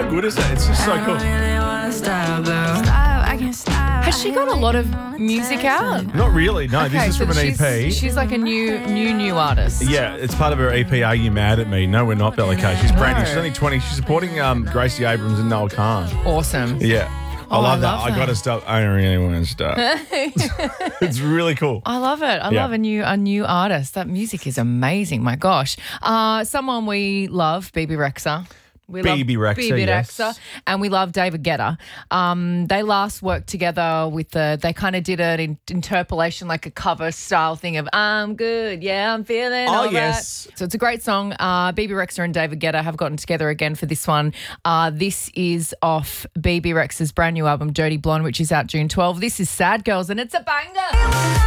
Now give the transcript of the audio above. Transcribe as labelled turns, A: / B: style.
A: how good is that? It's just so cool.
B: Has she got a lot of music out?
A: Not really. No, this is from an EP.
B: She's like a new artist.
A: Yeah, it's part of her EP, Are You Mad at Me? No, we're not, Bella K. She's brand new. She's only 20. She's supporting Gracie Abrams and Noel Khan.
B: Awesome.
A: Yeah. I love that. I got to stop. I don't really want to stop. It's really cool.
B: I love it. I love a new artist. That music is amazing. My gosh. Someone we love, BB Rexa. We love
A: BB Rexa, yes.
B: Rexa, and we love David Guetta. They last worked together with they kind of did an interpolation, like a cover style thing of I'm good, yeah, I'm feeling all
A: yes.
B: that. So it's a great song. BB Rexa and David Guetta have gotten together again for this one. This is off BB Rexa's brand new album, Dirty Blonde, which is out June 12. This is Sad Girls, and it's a banger.